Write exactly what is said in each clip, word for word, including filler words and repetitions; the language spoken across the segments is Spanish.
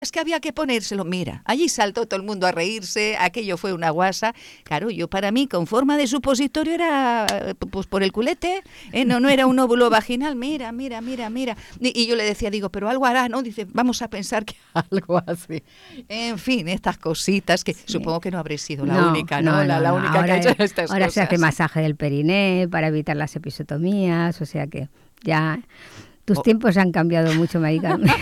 Es que había que ponérselo. Mira, allí saltó todo el mundo a reírse, aquello fue una guasa. Claro, yo para mí con forma de supositorio era pues por el culete, ¿eh? no, no era un óvulo vaginal. Mira, mira, mira, mira. Y, y yo le decía, digo, pero algo hará, ¿no? Dice, vamos a pensar que algo hace. En fin, estas cositas que sí. Supongo que no habré sido la no, única, ¿no? no, la, no, la no. única Ahora, que ha hecho estas ahora cosas. Se hace masaje del periné para evitar las episiotomías, o sea que ya... Tus oh. tiempos han cambiado mucho, Mari Carmen.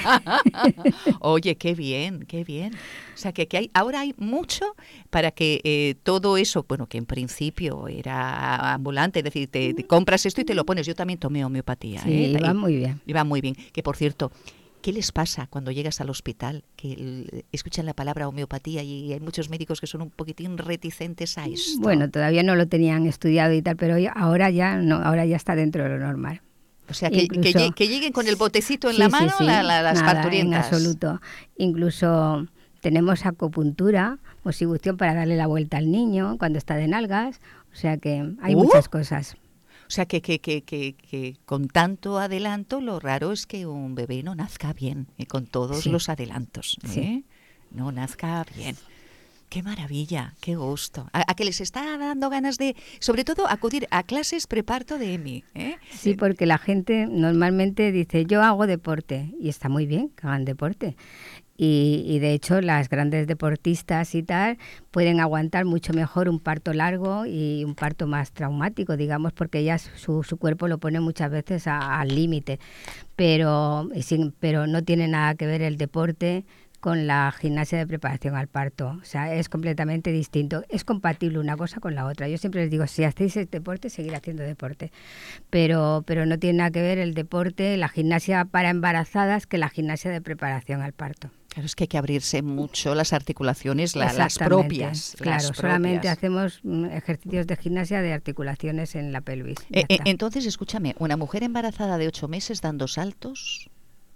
Oye, qué bien, qué bien. O sea, que, que hay, ahora hay mucho para que eh, todo eso, bueno, que en principio era ambulante, es decir, te, te compras esto y te lo pones. Yo también tomé homeopatía. Sí, ¿eh? va muy bien. Y va muy bien. Que, por cierto, ¿qué les pasa cuando llegas al hospital? Que el, escuchan la palabra homeopatía y hay muchos médicos que son un poquitín reticentes a esto. Bueno, todavía no lo tenían estudiado y tal, pero ahora ya no, ahora ya está dentro de lo normal. O sea, que, Incluso, que, que lleguen con el botecito en sí, la mano sí, sí. La, la, las Nada, parturientas. En absoluto. Incluso tenemos acupuntura, osibustión para darle la vuelta al niño cuando está de nalgas. O sea que hay uh, muchas cosas. O sea que, que, que, que, que con tanto adelanto lo raro es que un bebé no nazca bien, eh, con todos sí. los adelantos. ¿eh? Sí. No nazca bien. ¡Qué maravilla! ¡Qué gusto! A, a que les está dando ganas de, sobre todo, acudir a clases preparto de EMI. ¿eh? Sí, porque la gente normalmente dice, yo hago deporte, y está muy bien que hagan deporte. Y, y de hecho las grandes deportistas y tal pueden aguantar mucho mejor un parto largo y un parto más traumático, digamos, porque ellas su, su cuerpo lo pone muchas veces a, al límite. Pero, sin, pero no tiene nada que ver el deporte con la gimnasia de preparación al parto. O sea, es completamente distinto. Es compatible una cosa con la otra. Yo siempre les digo, si hacéis deporte, seguir haciendo deporte. Pero, pero no tiene nada que ver el deporte, la gimnasia para embarazadas, que la gimnasia de preparación al parto. Claro, es que hay que abrirse mucho las articulaciones, la, las propias. Claro, las solamente propias. hacemos ejercicios de gimnasia de articulaciones en la pelvis. Eh, eh, entonces, escúchame, una mujer embarazada de ocho meses dando saltos...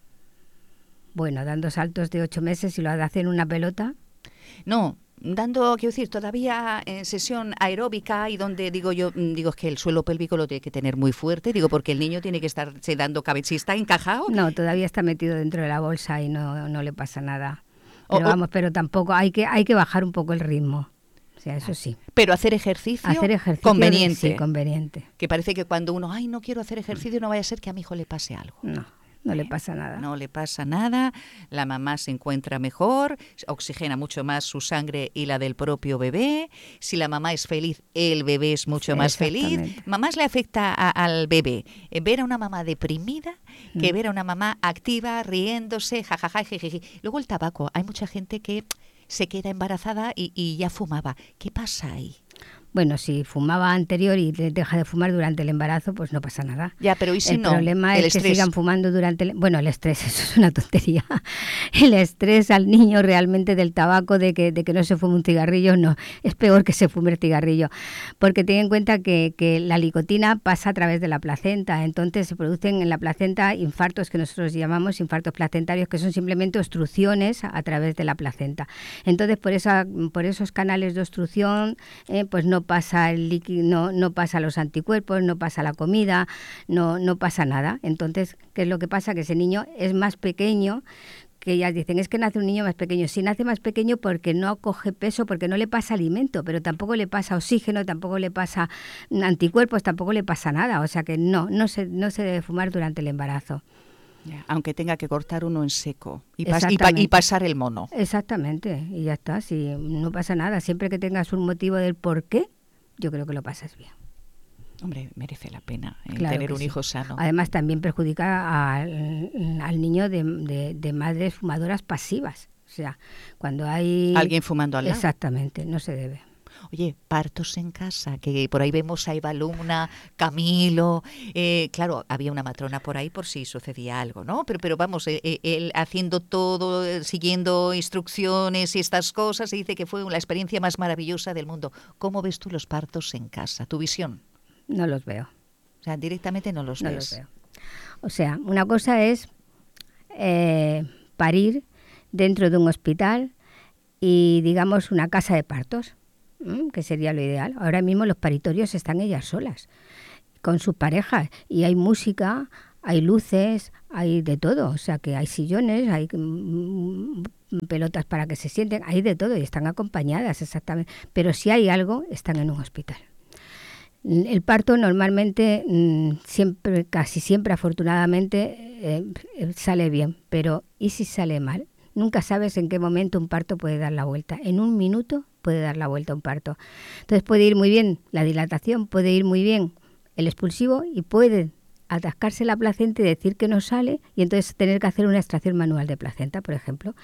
Bueno, dando saltos de ocho meses y lo hace en una pelota. No, dando, quiero decir, todavía en sesión aeróbica y donde digo yo, digo es que el suelo pélvico lo tiene que tener muy fuerte, digo porque el niño tiene que estarse dando cabecista encajado. No, todavía está metido dentro de la bolsa y no, no le pasa nada. Pero o, vamos, pero tampoco hay que hay que bajar un poco el ritmo. O sea, eso sí. Pero hacer ejercicio, hacer ejercicio conveniente. Sí, conveniente. Que parece que cuando uno, ay, no quiero hacer ejercicio, no vaya a ser que a mi hijo le pase algo. No. No le pasa nada. No le pasa nada, la mamá se encuentra mejor, oxigena mucho más su sangre y la del propio bebé. Si la mamá es feliz, el bebé es mucho más feliz. Mamás le afecta a, al bebé eh, ver a una mamá deprimida que mm. ver a una mamá activa, riéndose, jajaja, jejeje. Luego el tabaco, hay mucha gente que se queda embarazada y, y ya fumaba. ¿Qué pasa ahí? Bueno, si fumaba anterior y deja de fumar durante el embarazo, pues no pasa nada. Ya, pero ¿y si el no? El problema el es estrés. que sigan fumando durante... El... Bueno, el estrés, eso es una tontería. El estrés al niño realmente del tabaco, de que, de que no se fume un cigarrillo, no. Es peor que se fume el cigarrillo. Porque ten en cuenta que, que la nicotina pasa a través de la placenta. Entonces se producen en la placenta infartos que nosotros llamamos infartos placentarios, que son simplemente obstrucciones a través de la placenta. Entonces, por, esa, por esos canales de obstrucción, eh, pues no pasa el líquido, no, no pasa los anticuerpos, no pasa la comida, no, no pasa nada. Entonces, ¿qué es lo que pasa? Que ese niño es más pequeño, que ellas dicen, es que nace un niño más pequeño. Sí, nace más pequeño porque no coge peso, porque no le pasa alimento, pero tampoco le pasa oxígeno, tampoco le pasa anticuerpos, tampoco le pasa nada. O sea que no, no se, no se debe fumar durante el embarazo. Aunque tenga que cortar uno en seco y, pas y, pa y pasar el mono. Exactamente, y ya está, si no pasa nada. Siempre que tengas un motivo del por qué, yo creo que lo pasas bien. Hombre, merece la pena eh, claro tener un sí. hijo sano. Además, también perjudica al, al niño de, de, de madres fumadoras pasivas. O sea, cuando hay... Alguien fumando al lado. Exactamente, no se debe. Oye, partos en casa, que por ahí vemos a Eva Luna, Camilo, eh, claro, había una matrona por ahí por si sucedía algo, ¿no? Pero, pero vamos, eh, eh, él haciendo todo, eh, siguiendo instrucciones y estas cosas, se dice que fue la experiencia más maravillosa del mundo. ¿Cómo ves tú los partos en casa, tu visión? No los veo. O sea, directamente no los no ves. Los veo. O sea, una cosa es eh, parir dentro de un hospital y, digamos, una casa de partos, que sería lo ideal. Ahora mismo los paritorios están ellas solas, con sus parejas, y hay música, hay luces, hay de todo, o sea que hay sillones, hay mm, pelotas para que se sienten, hay de todo y están acompañadas exactamente, pero si hay algo, están en un hospital. El parto normalmente, siempre, casi siempre afortunadamente, eh, sale bien, pero ¿y si sale mal? Nunca sabes en qué momento un parto puede dar la vuelta. En un minuto puede dar la vuelta un parto. Entonces puede ir muy bien la dilatación, puede ir muy bien el expulsivo y puede atascarse la placenta y decir que no sale y entonces tener que hacer una extracción manual de placenta, por ejemplo.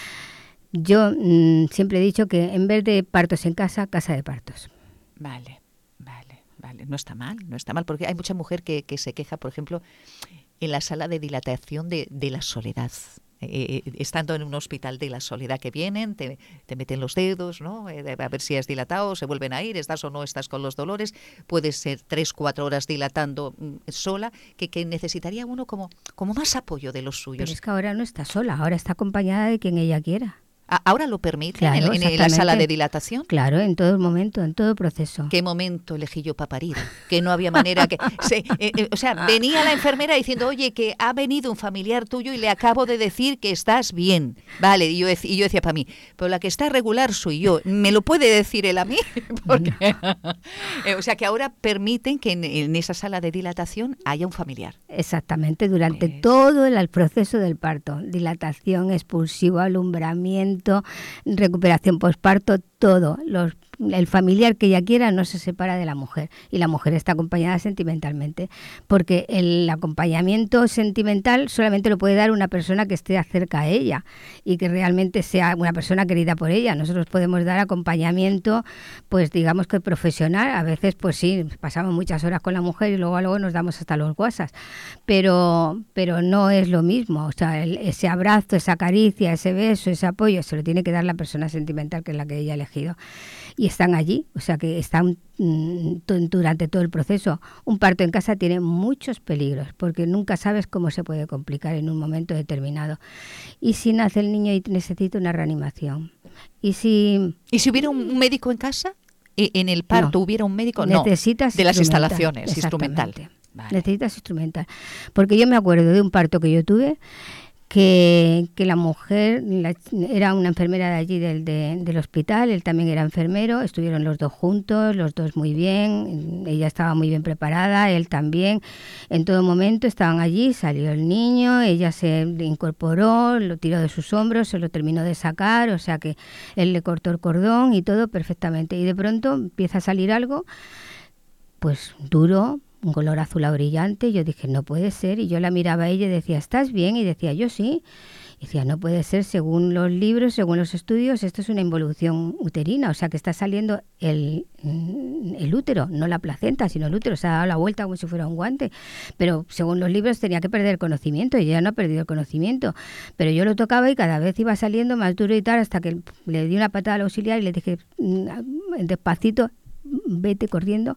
Yo mmm, siempre he dicho que en vez de partos en casa, casa de partos. Vale, vale. Vale, no está mal, no está mal, porque hay mucha mujer que, que se queja, por ejemplo, en la sala de dilatación de, de la soledad. Eh, estando en un hospital de la soledad que vienen, te, te meten los dedos, ¿no? Eh, a ver si has dilatado, se vuelven a ir, estás o no estás con los dolores, puedes ser tres, cuatro horas dilatando mm, sola, que, que necesitaría uno como, como más apoyo de los suyos. Pero es que ahora no está sola, ahora está acompañada de quien ella quiera. ¿Ahora lo permiten claro, en, en la sala de dilatación? Claro, en todo momento, en todo proceso. ¿Qué momento elegí yo para parir? Que no había manera que... Se, eh, eh, o sea, venía la enfermera diciendo, oye, que ha venido un familiar tuyo y le acabo de decir que estás bien. Vale, y yo, y yo decía para mí, pero la que está regular soy yo. ¿Me lo puede decir él a mí? Porque, eh, o sea, que ahora permiten que en, en esa sala de dilatación haya un familiar. Exactamente, durante eh. todo el, el proceso del parto. Dilatación, expulsivo, alumbramiento, recuperación posparto, todo. Los, el familiar que ella quiera no se separa de la mujer y la mujer está acompañada sentimentalmente, porque el acompañamiento sentimental solamente lo puede dar una persona que esté cerca a ella y que realmente sea una persona querida por ella. Nosotros podemos dar acompañamiento, pues digamos que profesional, a veces pues sí, pasamos muchas horas con la mujer y luego luego nos damos hasta los guasas, pero pero no es lo mismo, o sea, el, ese abrazo, esa caricia, ese beso, ese apoyo, se lo tiene que dar la persona sentimental que es la que ella ha elegido. Y están allí, o sea que están mm, durante todo el proceso. Un parto en casa tiene muchos peligros, porque nunca sabes cómo se puede complicar en un momento determinado. Y si nace el niño y necesita una reanimación. Y si... ¿Y si hubiera un médico en casa? ¿En el parto no, hubiera un médico? Necesitas no, de las instalaciones, instrumental. Vale. Necesitas instrumental. Porque yo me acuerdo de un parto que yo tuve, Que, que la mujer la, era una enfermera de allí del, de, del hospital, él también era enfermero, estuvieron los dos juntos, los dos muy bien, ella estaba muy bien preparada, él también, en todo momento estaban allí, salió el niño, ella se incorporó, lo tiró de sus hombros, se lo terminó de sacar, o sea que él le cortó el cordón y todo perfectamente, y de pronto empieza a salir algo, pues duro, un color azul brillante. Yo dije, no puede ser. Y yo la miraba a ella y decía, ¿estás bien? Y decía, yo sí. Y decía, no puede ser, según los libros, según los estudios, esto es una involución uterina. O sea, que está saliendo el, el útero, no la placenta, sino el útero. Se ha dado la vuelta como si fuera un guante. Pero según los libros tenía que perder el conocimiento. Y ella no ha perdido el conocimiento. Pero yo lo tocaba y cada vez iba saliendo más duro y tal, hasta que le di una patada al auxiliar y le dije, despacito, vete corriendo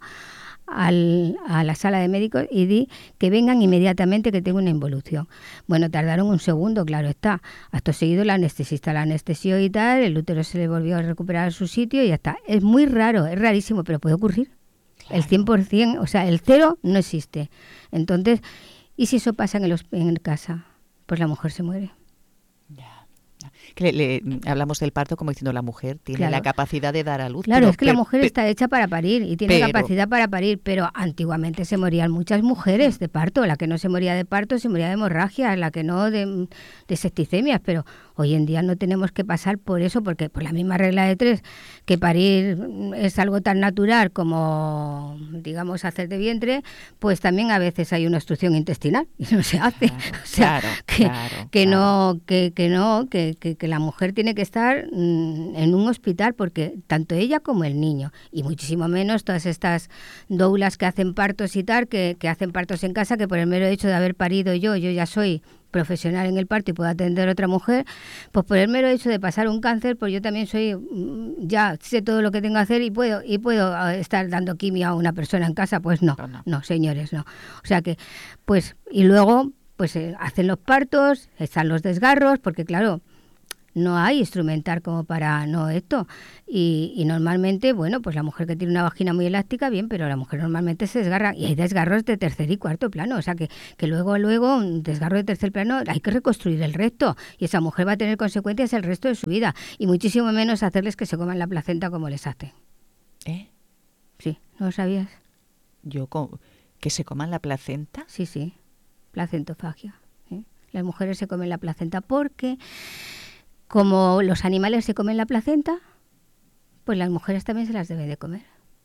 Al, a la sala de médicos y di que vengan inmediatamente que tengo una involución. Bueno, tardaron un segundo, claro está. Acto seguido la anestesista la anestesió y tal, el útero se le volvió a recuperar a su sitio y ya está. Es muy raro, es rarísimo, pero puede ocurrir. Claro. El cien por ciento, o sea, el cero no existe. Entonces, ¿y si eso pasa en, los, en casa? Pues la mujer se muere. Ya. Que le, le, hablamos del parto como diciendo la mujer tiene claro. la capacidad de dar a luz. Claro, pero, es que pero, la mujer pero, está hecha para parir y tiene pero, capacidad para parir, pero antiguamente se morían muchas mujeres de parto. La que no se moría de parto se moría de hemorragia, la que no de, de septicemias, pero hoy en día no tenemos que pasar por eso, porque por la misma regla de tres, que parir es algo tan natural como, digamos, hacer de vientre, pues también a veces hay una obstrucción intestinal y no se hace. Claro, o sea, claro, que, claro, que, claro. No, que, que no, que, que, que la mujer tiene que estar mmm, en un hospital, porque tanto ella como el niño, y muchísimo menos todas estas doulas que hacen partos y tal, que, que hacen partos en casa, que por el mero hecho de haber parido yo, yo ya soy profesional en el parto y puedo atender a otra mujer, pues por el mero hecho de pasar un cáncer, pues yo también soy, ya sé todo lo que tengo que hacer y puedo y puedo estar dando quimio a una persona en casa, pues no, no, no señores, no. O sea que, pues, y luego, pues eh, hacen los partos, están los desgarros, porque claro, no hay instrumental como para no esto. Y, y normalmente, bueno, pues la mujer que tiene una vagina muy elástica, bien, pero la mujer normalmente se desgarra, y hay desgarros de tercer y cuarto plano, o sea que, que luego, luego, un desgarro de tercer plano, hay que reconstruir el recto, y esa mujer va a tener consecuencias el resto de su vida, y muchísimo menos hacerles que se coman la placenta como les hace. ¿Eh? Sí, ¿no lo sabías? Yo, ¿que se coman la placenta? Sí, sí, placentofagia. ¿eh? Las mujeres se comen la placenta porque, como los animales se comen la placenta, pues las mujeres también se las deben de comer.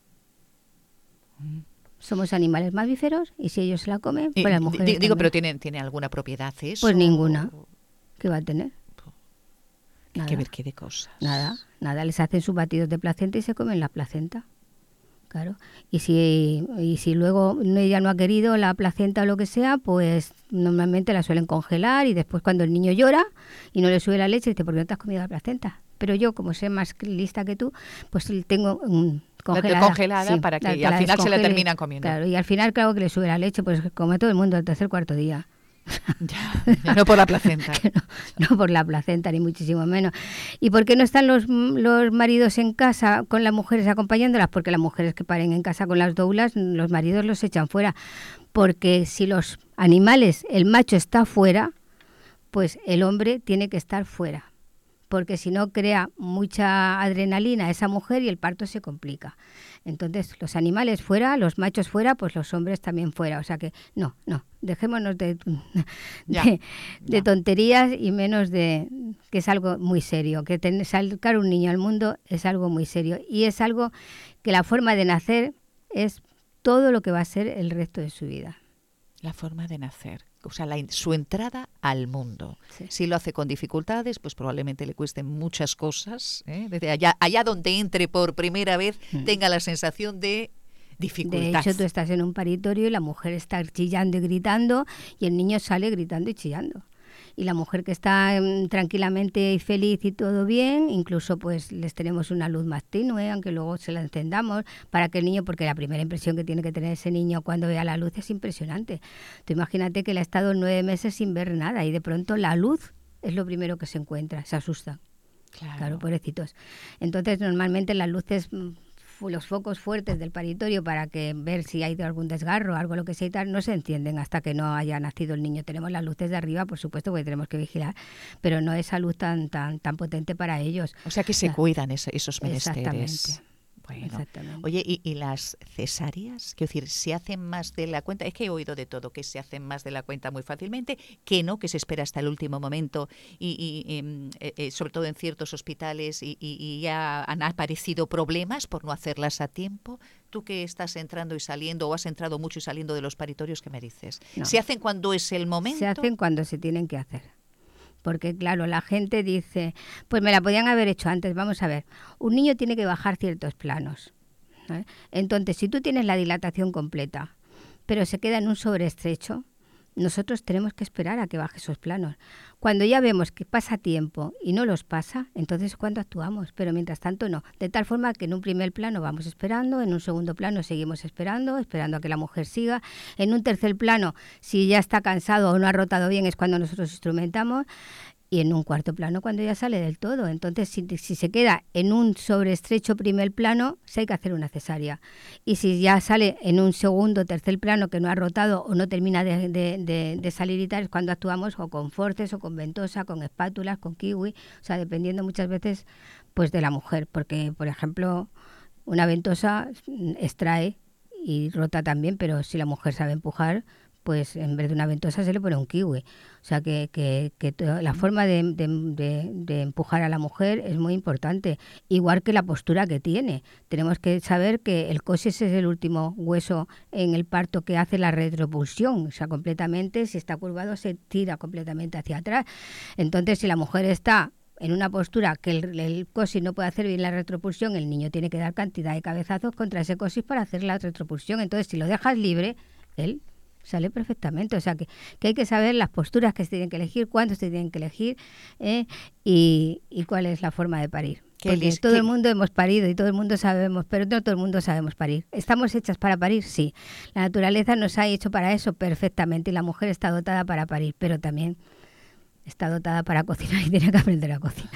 Mm. Somos animales mamíferos y si ellos se la comen, pues y, las mujeres Digo, también. ¿pero tiene, tiene alguna propiedad eso? Pues ninguna. ¿Qué va a tener? Hay que ver qué de cosas. Nada, nada. Les hacen sus batidos de placenta y se comen la placenta. Claro. Y si, y si luego ella no ha querido la placenta o lo que sea, pues normalmente la suelen congelar y después cuando el niño llora y no le sube la leche, dice, ¿por qué no te has comido la placenta? Pero yo, como sé más lista que tú, pues tengo un congelada, congelada sí, para que la, y al final se la terminan comiendo. Claro, y al final, claro que le sube la leche, pues como todo el mundo al tercer cuarto día. Ya, ya no por la placenta. no, no por la placenta, ni muchísimo menos. ¿Y por qué no están los, los maridos en casa con las mujeres acompañándolas? Porque las mujeres que paren en casa con las doulas, los maridos los echan fuera. Porque si los animales, el macho está fuera, pues el hombre tiene que estar fuera. Porque si no crea mucha adrenalina a esa mujer y el parto se complica. Entonces, los animales fuera, los machos fuera, pues los hombres también fuera. O sea que, no, no, dejémonos de, ya, de, de ya. tonterías y menos de que es algo muy serio. Que ten, sacar un niño al mundo es algo muy serio. Y es algo que la forma de nacer es todo lo que va a ser el resto de su vida. La forma de nacer. O sea, la, su entrada al mundo. Sí. Si lo hace con dificultades, pues probablemente le cuesten muchas cosas. ¿eh? Desde allá, allá donde entre por primera vez, mm. tenga la sensación de dificultad. De hecho, tú estás en un paritorio y la mujer está chillando y gritando y el niño sale gritando y chillando. Y la mujer que está um, tranquilamente y feliz y todo bien, incluso pues les tenemos una luz más tenue, aunque luego se la encendamos, para que el niño, porque la primera impresión que tiene que tener ese niño cuando vea la luz es impresionante. Tú imagínate que él ha estado nueve meses sin ver nada y de pronto la luz es lo primero que se encuentra, se asusta. Claro, claro pobrecitos. Entonces normalmente las luces, los focos fuertes del paritorio para que ver si hay algún desgarro, algo lo que sea y tal, no se encienden hasta que no haya nacido el niño. Tenemos las luces de arriba, por supuesto, porque tenemos que vigilar, pero no esa luz tan tan tan potente para ellos. O sea que se o sea, cuidan ese, esos menesteres. Exactamente. Bueno. Exactamente. Oye, ¿y, ¿y las cesáreas? Quiero decir, ¿se hacen más de la cuenta? Es que he oído de todo, que se hacen más de la cuenta muy fácilmente, que no, que se espera hasta el último momento, y, y eh, eh, sobre todo en ciertos hospitales, y, y, y ya han aparecido problemas por no hacerlas a tiempo. Tú que estás entrando y saliendo, o has entrado mucho y saliendo de los paritorios, ¿qué me dices? No. ¿Se hacen cuando es el momento? Se hacen cuando se tienen que hacer. Porque, claro, la gente dice, pues me la podían haber hecho antes. Vamos a ver, un niño tiene que bajar ciertos planos. ¿eh? Entonces, si tú tienes la dilatación completa, pero se queda en un sobreestrecho, nosotros tenemos que esperar a que baje esos planos. Cuando ya vemos que pasa tiempo y no los pasa, entonces es cuando actuamos, pero mientras tanto no. De tal forma que en un primer plano vamos esperando, en un segundo plano seguimos esperando, esperando a que la mujer siga. En un tercer plano, si ya está cansado o no ha rotado bien, es cuando nosotros instrumentamos. Y en un cuarto plano cuando ya sale del todo. Entonces, si, si se queda en un sobreestrecho primer plano, sí hay que hacer una cesárea. Y si ya sale en un segundo o tercer plano que no ha rotado o no termina de, de, de, de salir y tal, es cuando actuamos o con forceps o con ventosa, con espátulas, con kiwi, o sea, dependiendo muchas veces pues de la mujer. Porque, por ejemplo, una ventosa extrae y rota también, pero si la mujer sabe empujar, pues en vez de una ventosa se le pone un kiwi. O sea que, que, que la forma de, de, de, de empujar a la mujer es muy importante, igual que la postura que tiene. Tenemos que saber que el coxis es el último hueso en el parto que hace la retropulsión, o sea, completamente, si está curvado se tira completamente hacia atrás. Entonces, si la mujer está en una postura que el, el coxis no puede hacer bien la retropulsión, el niño tiene que dar cantidad de cabezazos contra ese coxis para hacer la retropulsión. Entonces, si lo dejas libre, él sale perfectamente. O sea, que, que hay que saber las posturas que se tienen que elegir, cuándo se tienen que elegir eh, y, y cuál es la forma de parir. Porque les, todo ¿qué? El mundo hemos parido y todo el mundo sabemos, pero no todo el mundo sabemos parir. ¿Estamos hechas para parir? Sí. La naturaleza nos ha hecho para eso perfectamente y la mujer está dotada para parir, pero también está dotada para cocinar y tiene que aprender a cocinar.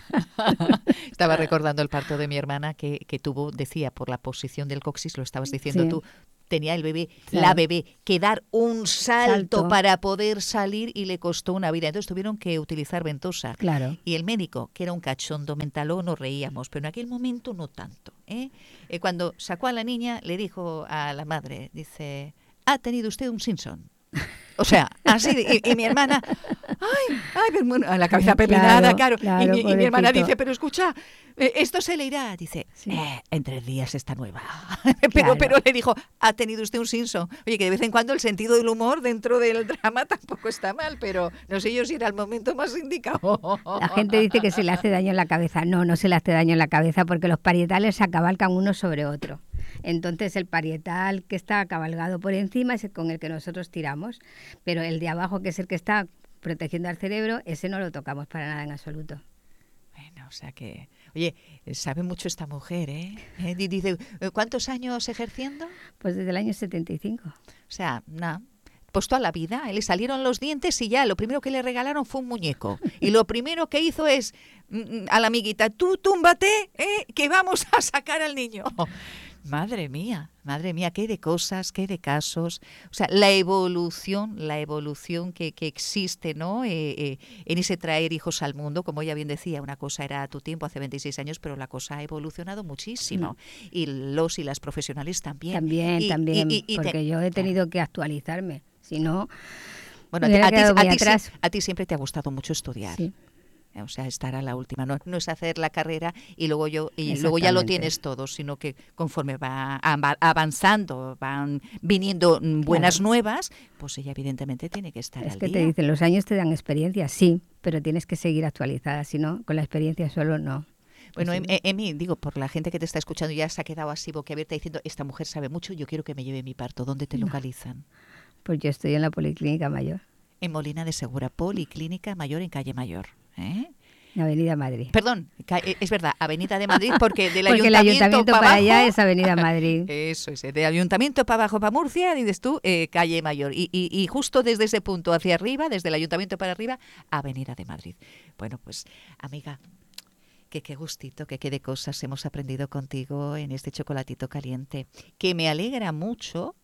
Estaba recordando el parto de mi hermana que, que tuvo, decía, por la posición del coxis, lo estabas diciendo Sí. tú, tenía el bebé, Claro. la bebé, que dar un salto, Salto. para poder salir y le costó una vida. Entonces tuvieron que utilizar ventosa. Claro. Y el médico, que era un cachondo mental, luego nos reíamos, pero en aquel momento no tanto. ¿eh? Eh, cuando sacó a la niña, le dijo a la madre, dice, ha tenido usted un Simpson. O sea, así, de- y, y mi hermana, ay, ay, mi hermana, a la cabeza pepinada, claro. Claro, y, mi, y mi hermana pobrecito. dice, pero escucha, eh, esto se le irá. Dice, Sí. eh, en tres días está nueva. pero, Claro. pero le dijo, ha tenido usted un Simpson. Oye, que de vez en cuando el sentido del humor dentro del drama tampoco está mal, pero no sé yo si era el momento más indicado. La gente dice que se le hace daño en la cabeza. No, no se le hace daño en la cabeza porque los parietales se acabalcan uno sobre otro. Entonces el parietal que está cabalgado por encima es el con el que nosotros tiramos, pero el de abajo, que es el que está protegiendo al cerebro, ese no lo tocamos para nada en absoluto. Bueno, o sea que, oye, sabe mucho esta mujer, ¿eh? Eh, di- Dice, ¿cuántos años ejerciendo? Pues desde el año setenta y cinco. O sea, nada. Pues toda la vida, le salieron los dientes y ya, lo primero que le regalaron fue un muñeco. Y lo primero que hizo es mm, a la amiguita, tú túmbate, ¿eh? Que vamos a sacar al niño. Madre mía, madre mía, qué de cosas, qué de casos. O sea, la evolución, la evolución que, que existe, ¿no? Eh, eh, en ese traer hijos al mundo, como ella bien decía, una cosa era a tu tiempo, hace veintiséis años, pero la cosa ha evolucionado muchísimo. Y los y las profesionales también. También, Y- también, y- y- y te- porque yo he tenido que actualizarme. Si no, Bueno, a me ti, hubiera a ti- quedado a muy ti sie- atrás. a ti siempre te ha gustado mucho estudiar. sí. O sea, estar a la última. No, no es hacer la carrera y luego yo y luego ya lo Exactamente. tienes todo, sino que conforme va ava- avanzando, van viniendo mm, buenas Claro. nuevas, pues ella evidentemente tiene que estar Es al que día. te dicen, los años te dan experiencia, sí, pero tienes que seguir actualizada, si no, con la experiencia solo no. Bueno, Sí. Em- eh, Emi, digo, por la gente que te está escuchando ya se ha quedado así boquiabierta diciendo, esta mujer sabe mucho, yo quiero que me lleve mi parto. ¿Dónde te No. localizan? Pues yo estoy en la Policlínica Mayor, En Molina de Segura, Policlínica Mayor en Calle Mayor. ¿eh? en Avenida Madrid. Perdón, ca- eh, es verdad, Avenida de Madrid, porque del Porque el ayuntamiento, ayuntamiento pa' para abajo, allá es Avenida Madrid. Eso es, de ayuntamiento para abajo, para Murcia, dices tú, eh, calle Mayor. Y, y, y justo desde ese punto hacia arriba, desde el ayuntamiento para arriba, Avenida de Madrid. Bueno, pues, amiga, que qué gustito, que qué de cosas hemos aprendido contigo en este chocolatito caliente. Que me alegra mucho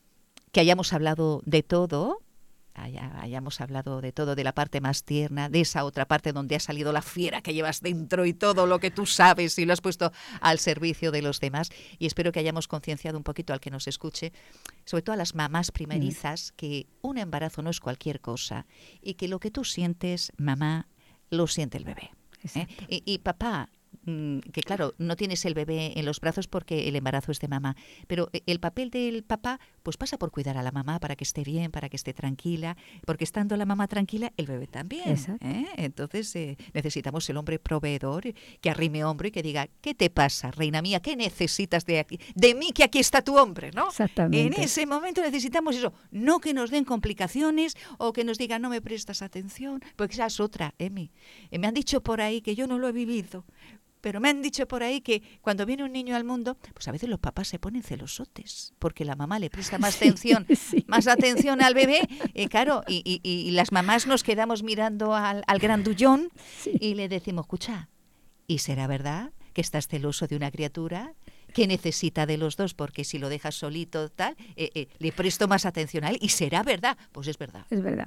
que hayamos hablado de todo. Haya- hayamos hablado de todo, de la parte más tierna, de esa otra parte donde ha salido la fiera que llevas dentro y todo lo que tú sabes y lo has puesto al servicio de los demás. Y espero que hayamos concienciado un poquito al que nos escuche, sobre todo a las mamás primerizas, que un embarazo no es cualquier cosa y que lo que tú sientes, mamá, lo siente el bebé. ¿eh? Exacto. Y, y papá, mm, que claro, no tienes el bebé en los brazos porque el embarazo es de mamá, pero eh, el papel del papá pues pasa por cuidar a la mamá para que esté bien, para que esté tranquila, porque estando la mamá tranquila, el bebé también. Exacto. ¿eh? Entonces eh, necesitamos el hombre proveedor que arrime hombro y que diga, ¿qué te pasa, reina mía? ¿Qué necesitas de aquí? De mí, que aquí está tu hombre, ¿no? Exactamente. En ese momento necesitamos eso, no que nos den complicaciones o que nos digan no me prestas atención, porque esa es otra, Emi. Eh, me han dicho por ahí que yo no lo he vivido, pero me han dicho por ahí que cuando viene un niño al mundo, pues a veces los papás se ponen celosotes, porque la mamá le presta más atención, sí. más atención al bebé, eh, claro, y, y- y las mamás nos quedamos mirando al, al grandullón Sí. y le decimos, escucha, ¿y será verdad que estás celoso de una criatura que necesita de los dos? Porque si lo dejas solito, tal, eh, eh, le presto más atención a él. ¿Y será verdad? Pues es verdad. Es verdad.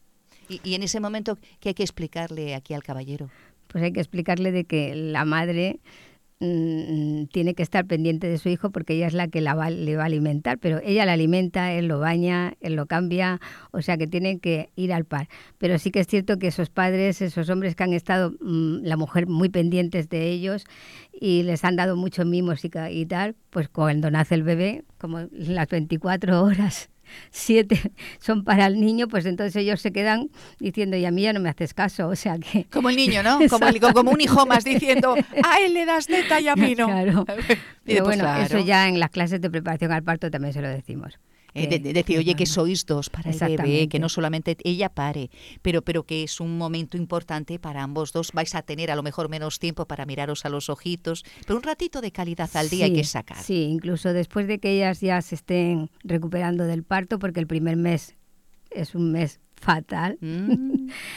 Y, y en ese momento, ¿qué hay que explicarle aquí al caballero? Pues hay que explicarle de que la madre mm, tiene que estar pendiente de su hijo porque ella es la que la va, le va a alimentar, pero ella la alimenta, él lo baña, él lo cambia, o sea que tienen que ir al par. Pero sí que es cierto que esos padres, esos hombres que han estado, mm, la mujer muy pendientes de ellos y les han dado muchos mimos y, ca- y tal, pues cuando nace el bebé, como las veinticuatro horas, siete son para el niño, pues entonces ellos se quedan diciendo, y a mí ya no me haces caso, o sea que... Como el niño, ¿no? Como, el- como un hijo más diciendo, a él le das teta y a mí no. Claro. Y Pero pues bueno, claro. eso ya en las clases de preparación al parto también se lo decimos. Eh, Que- de, de decir, que oye, que bueno. sois dos para el bebé, Exactamente. que no solamente ella pare, pero, pero que es un momento importante para ambos dos. Vais a tener a lo mejor menos tiempo para miraros a los ojitos, pero un ratito de calidad al día hay Sí, que sacar. Sí, incluso después de que ellas ya se estén recuperando del parto, porque el primer mes es un mes fatal, Mm.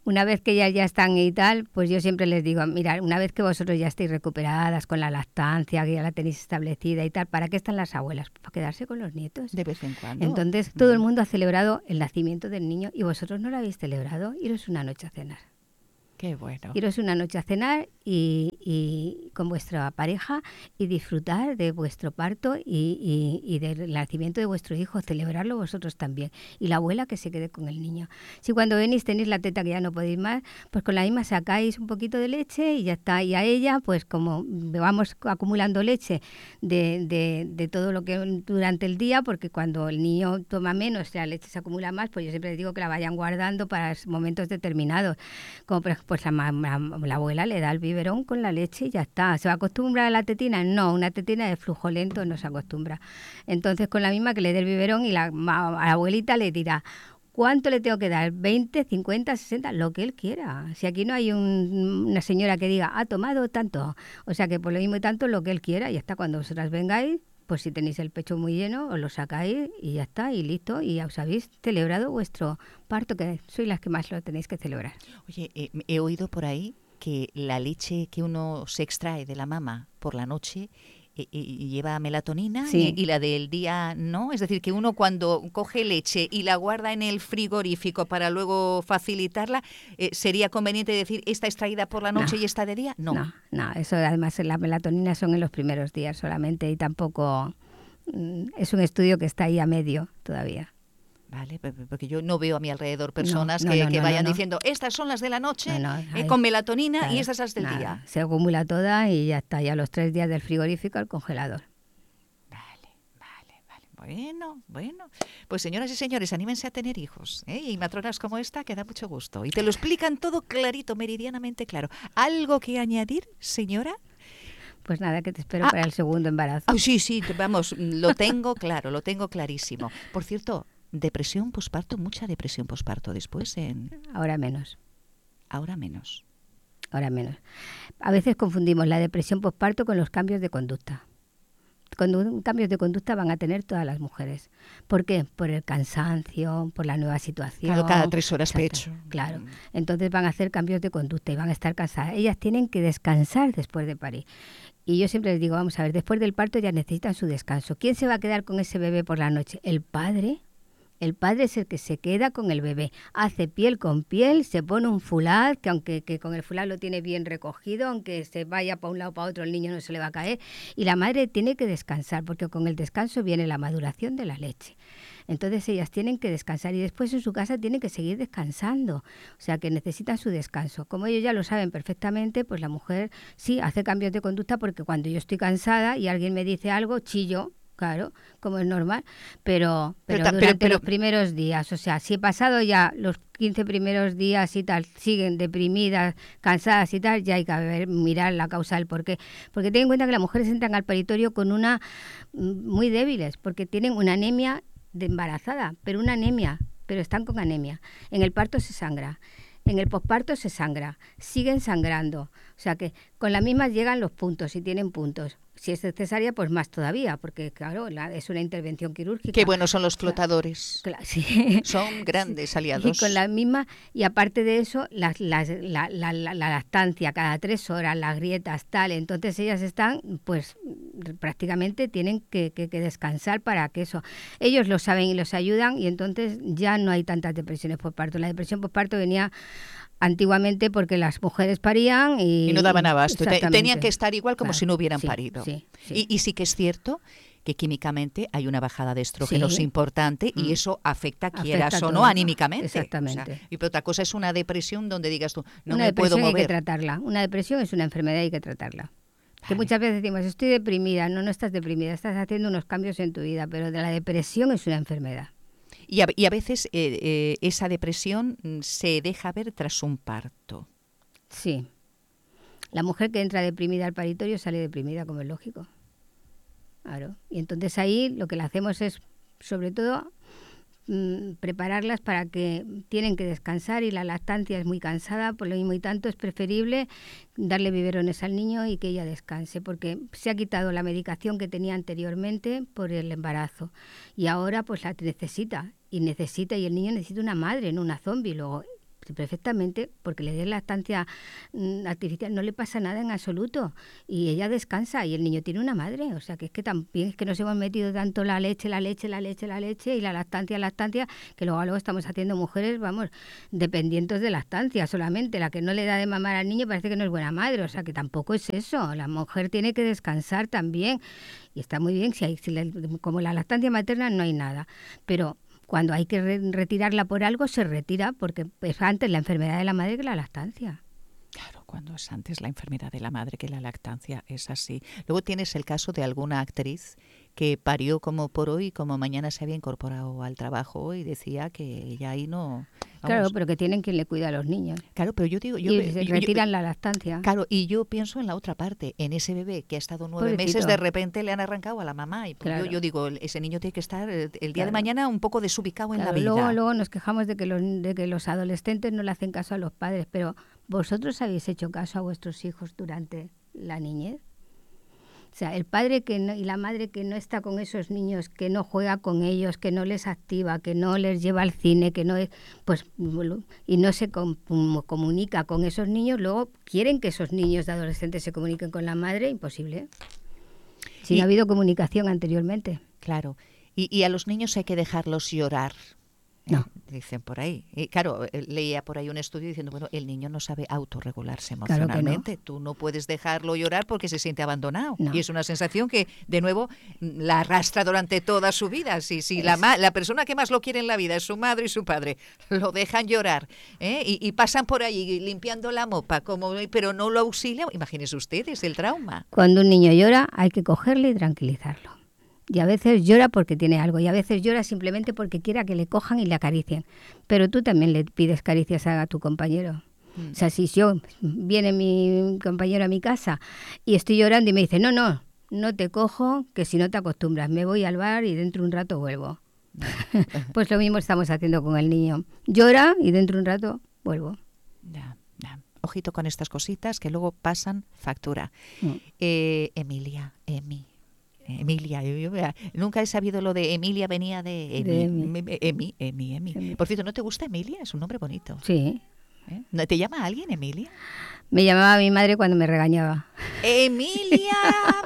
una vez que ya, ya están y tal, pues yo siempre les digo, mira, una vez que vosotros ya estéis recuperadas con la lactancia, que ya la tenéis establecida y tal, ¿para qué están las abuelas? Para quedarse con los nietos. De vez en cuando. Entonces, todo el mundo ha celebrado el nacimiento del niño y vosotros no lo habéis celebrado. Iros una noche a cenar. Qué bueno. Iros una noche a cenar y, y con vuestra pareja y disfrutar de vuestro parto y, y, y del nacimiento de vuestro hijo, celebrarlo vosotros también. Y la abuela que se quede con el niño. Si cuando venís tenéis la teta que ya no podéis más, pues con la misma sacáis un poquito de leche y ya está. Y a ella, pues como vamos acumulando leche de, de, de todo lo que durante el día, porque cuando el niño toma menos, la leche se acumula más, pues yo siempre les digo que la vayan guardando para momentos determinados. Como por ejemplo, pues la, la, la abuela le da el biberón con la leche y ya está. ¿Se va a acostumbrar a la tetina? No, una tetina de flujo lento no se acostumbra. Entonces, con la misma que le dé el biberón y la, a la abuelita le dirá, ¿cuánto le tengo que dar? ¿veinte, cincuenta, sesenta? Lo que él quiera. Si aquí no hay un, una señora que diga, ha tomado tanto. O sea que por lo mismo y tanto lo que él quiera. Y hasta cuando vosotras vengáis, pues si tenéis el pecho muy lleno, os lo sacáis y ya está, y listo. Y ya os habéis celebrado vuestro parto, que sois las que más lo tenéis que celebrar. Oye, eh, he oído por ahí que la leche que uno se extrae de la mama por la noche eh, eh, lleva melatonina, sí. y, y la del día no. Es decir, que uno cuando coge leche y la guarda en el frigorífico para luego facilitarla, eh, ¿sería conveniente decir esta extraída por la noche no, y esta de día? No. No, no, eso además la melatonina son en los primeros días solamente y tampoco es un estudio que está ahí a medio todavía. Vale, porque yo no veo a mi alrededor personas no, no, que, no, que no, vayan no, no. diciendo, estas son las de la noche, no, no, eh, hay, con melatonina, claro, y estas las del nada, día. Se acumula toda y ya está, ya los tres días del frigorífico al congelador. Vale, vale, vale. Bueno, bueno. Pues señoras y señores, anímense a tener hijos, ¿eh? Y matronas como esta que da mucho gusto. Y te lo explican todo clarito, meridianamente claro. ¿Algo que añadir, señora? Pues nada, que te espero ah, para el segundo embarazo. Oh, sí, sí, vamos, lo tengo claro, lo tengo clarísimo. Por cierto, depresión posparto, mucha depresión posparto después en... Ahora menos. Ahora menos. Ahora menos. A veces confundimos la depresión posparto con los cambios de conducta. Cuando cambios de conducta van a tener todas las mujeres. ¿Por qué? Por el cansancio, por la nueva situación. Claro, cada tres horas pecho. Claro. Entonces van a hacer cambios de conducta y van a estar cansadas. Ellas tienen que descansar después de parir. Y yo siempre les digo, vamos a ver, después del parto ya necesitan su descanso. ¿Quién se va a quedar con ese bebé por la noche? ¿El padre? El padre es el que se queda con el bebé, hace piel con piel, se pone un fulad, que aunque que con el fulad lo tiene bien recogido, aunque se vaya para un lado o para otro, el niño no se le va a caer. Y la madre tiene que descansar, porque con el descanso viene la maduración de la leche. Entonces ellas tienen que descansar y después en su casa tienen que seguir descansando. O sea que necesitan su descanso. Como ellos ya lo saben perfectamente, pues la mujer sí hace cambios de conducta, porque cuando yo estoy cansada y alguien me dice algo, chillo. Claro, como es normal, pero, pero, pero durante pero, los primeros días, o sea, si he pasado ya los quince primeros días y tal, siguen deprimidas, cansadas y tal, ya hay que ver, mirar la causa del por qué. Porque ten en cuenta que las mujeres entran al paritorio con una muy débiles, porque tienen una anemia de embarazada, pero una anemia, pero están con anemia. En el parto se sangra. En el posparto se sangra, siguen sangrando. O sea que con las mismas llegan los puntos, si tienen puntos. Si es cesárea, pues más todavía, porque claro, la, es una intervención quirúrgica. Qué buenos son los clotadores. Claro, sí. Son grandes sí. aliados. Y con la misma, y aparte de eso, la, la, la, la, la, la lactancia cada tres horas, las grietas, tal. Entonces ellas están, pues prácticamente tienen que, que, que descansar para que eso. Ellos lo saben y los ayudan, y entonces ya no hay tantas depresiones por parto. La depresión por parto venía antiguamente porque las mujeres parían y, y no daban abasto. Tenían que estar igual como claro, si no hubieran sí, parido. Sí, sí. Y, y sí que es cierto que químicamente hay una bajada de estrógenos sí. importante y mm. eso afecta, quieras afecta o no, todo, anímicamente. Exactamente. O sea, y otra cosa es una depresión donde digas tú, no una me puedo mover. Una depresión hay que tratarla. Una depresión es una enfermedad y hay que tratarla. Vale. Que muchas veces decimos, estoy deprimida. No, no estás deprimida, estás haciendo unos cambios en tu vida, pero de la depresión es una enfermedad. Y a, y a veces eh, eh, esa depresión se deja ver tras un parto. Sí. La mujer que entra deprimida al paritorio sale deprimida, como es lógico. Claro. Y entonces ahí lo que le hacemos es, sobre todo, mmm, prepararlas para que tienen que descansar, y la lactancia es muy cansada, por lo mismo y tanto es preferible darle biberones al niño y que ella descanse, porque se ha quitado la medicación que tenía anteriormente por el embarazo y ahora pues la necesita y necesita y el niño necesita una madre, no una zombie. Luego perfectamente, porque le den lactancia mm, artificial, no le pasa nada en absoluto. Y ella descansa y el niño tiene una madre. O sea, que es que también es que nos hemos metido tanto la leche, la leche, la leche, la leche y la lactancia, lactancia, que luego, luego estamos haciendo mujeres, vamos, dependientes de lactancia solamente. La que no le da de mamar al niño parece que no es buena madre. O sea, que tampoco es eso. La mujer tiene que descansar también. Y está muy bien, si hay, si le, como la lactancia materna no hay nada. Pero cuando hay que re- retirarla por algo, se retira, porque es antes la enfermedad de la madre que la lactancia. Claro, cuando es antes la enfermedad de la madre que la lactancia, es así. Luego tienes el caso de alguna actriz que parió como por hoy, como mañana se había incorporado al trabajo y decía que ella ahí no... Vamos. Claro, pero que tienen quien le cuida a los niños. Claro, pero yo digo... Yo, y se yo, retiran yo, la lactancia. Claro, y yo pienso en la otra parte, en ese bebé que ha estado nueve Pobrecito. meses, de repente le han arrancado a la mamá. Y Claro. yo, yo digo, ese niño tiene que estar el día Claro. de mañana un poco desubicado en Claro, la vida. Luego, luego nos quejamos de que, los, de que los adolescentes no le hacen caso a los padres, pero ¿vosotros habéis hecho caso a vuestros hijos durante la niñez? O sea, el padre que no, y la madre que no está con esos niños, que no juega con ellos, que no les activa, que no les lleva al cine, que no es, pues y no se com, comunica con esos niños, luego quieren que esos niños de adolescentes se comuniquen con la madre, imposible. Si y, no ha habido comunicación anteriormente. Claro. Y, y a los niños hay que dejarlos llorar. No. Dicen por ahí. Y claro, leía por ahí un estudio diciendo, bueno, el niño no sabe autorregularse emocionalmente. Claro que no. Tú no puedes dejarlo llorar porque se siente abandonado. No. Y es una sensación que, de nuevo, la arrastra durante toda su vida. Si, si la, ma la persona que más lo quiere en la vida es su madre y su padre, lo dejan llorar, ¿eh? y, y pasan por ahí limpiando la mopa, como, pero no lo auxilian. Imagínense ustedes el trauma. Cuando un niño llora, hay que cogerle y tranquilizarlo. Y a veces llora porque tiene algo, y a veces llora simplemente porque quiera que le cojan y le acaricien. Pero tú también le pides caricias a tu compañero. Mm. O sea, si yo viene mi compañero a mi casa y estoy llorando y me dice, no, no, no te cojo, que si no te acostumbras, me voy al bar y dentro de un rato vuelvo. Pues lo mismo estamos haciendo con el niño. Llora y dentro de un rato vuelvo. Ya, ya. Ojito con estas cositas que luego pasan factura. Mm. Eh, Emilia, Emi. Emilia, yo, yo, nunca he sabido lo de Emilia, venía de Emi, de Emi. Emi, Emi, Emi. Emi. Por cierto, ¿no te gusta Emilia? Es un nombre bonito. Sí. ¿Eh? ¿No te llama alguien Emilia? Me llamaba mi madre cuando me regañaba. ¡Emilia!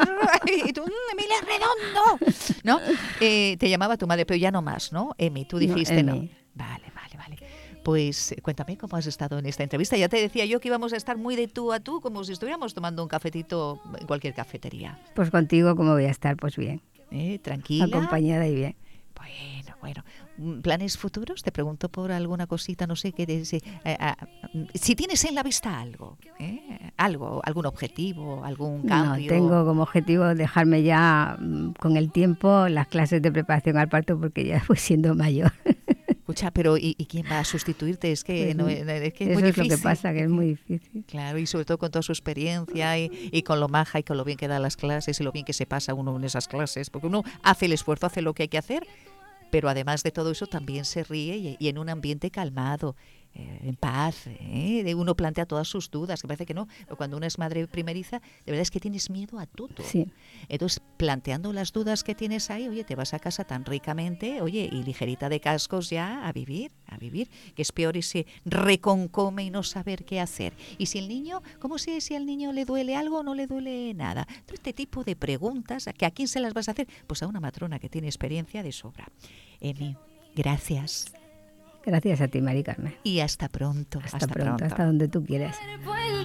Y tú, Emilia Redondo. ¿No? Eh, te llamaba tu madre, pero ya no más, ¿no? Emi, tú dijiste no. no. Emi. Vale, vale, vale. Pues cuéntame cómo has estado en esta entrevista. Ya te decía yo que íbamos a estar muy de tú a tú, como si estuviéramos tomando un cafetito en cualquier cafetería. Pues contigo, ¿cómo voy a estar? Pues bien. ¿Eh? Tranquila. Acompañada y bien. Bueno, bueno. ¿Planes futuros? Te pregunto por alguna cosita, no sé, qué si, eh, eh, si tienes en la vista algo, ¿eh? Algo, algún objetivo, algún cambio. No, tengo como objetivo dejarme ya con el tiempo las clases de preparación al parto porque ya voy siendo mayor. Escucha, pero ¿y, ¿y quién va a sustituirte? Es que, pues, no, es, que es eso muy difícil. Es lo que pasa, que es muy difícil. Claro, y sobre todo con toda su experiencia y, y con lo maja y con lo bien que da las clases y lo bien que se pasa uno en esas clases, porque uno hace el esfuerzo, hace lo que hay que hacer, pero además de todo eso también se ríe y, y en un ambiente calmado, eh, en paz, ¿eh? Uno plantea todas sus dudas, que parece que no, cuando uno es madre primeriza, de verdad es que tienes miedo a todo. Sí. Entonces, planteando las dudas que tienes ahí, oye, te vas a casa tan ricamente, oye, y ligerita de cascos ya a vivir, a vivir, que es peor ese reconcome y no saber qué hacer. Y si el niño, ¿cómo sé si al niño le duele algo o no le duele nada? Todo este tipo de preguntas, ¿que a quién se las vas a hacer? Pues a una matrona que tiene experiencia de sobra. Emi, gracias. Gracias a ti, Mari Carmen. Y hasta pronto. Hasta, hasta pronto, pronto, hasta donde tú quieras.